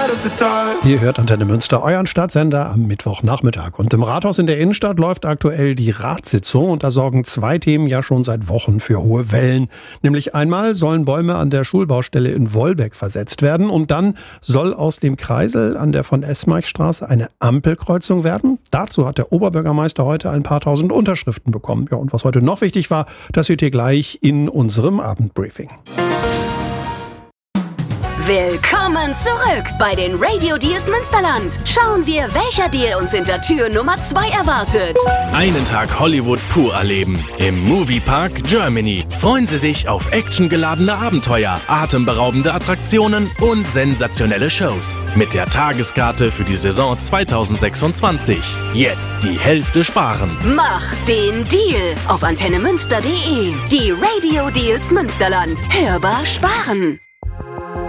Ihr hört Antenne Münster, euren Stadtsender am Mittwochnachmittag. Und im Rathaus in der Innenstadt läuft aktuell die Ratssitzung und da sorgen zwei Themen ja schon seit Wochen für hohe Wellen. Nämlich einmal sollen Bäume an der Schulbaustelle in Wolbeck versetzt werden und dann soll aus dem Kreisel an der von Esmarchstraße eine Ampelkreuzung werden. Dazu hat der Oberbürgermeister heute ein paar tausend Unterschriften bekommen. Ja, und was heute noch wichtig war, das hört ihr gleich in unserem Abendbriefing. Willkommen zurück bei den Radio Deals Münsterland. Schauen wir, welcher Deal uns hinter Tür Nummer 2 erwartet. Einen Tag Hollywood pur erleben. Im Moviepark Germany. Freuen Sie sich auf actiongeladene Abenteuer, atemberaubende Attraktionen und sensationelle Shows. Mit der Tageskarte für die Saison 2026. Jetzt die Hälfte sparen. Mach den Deal auf antennemünster.de. Die Radio Deals Münsterland. Hörbar sparen.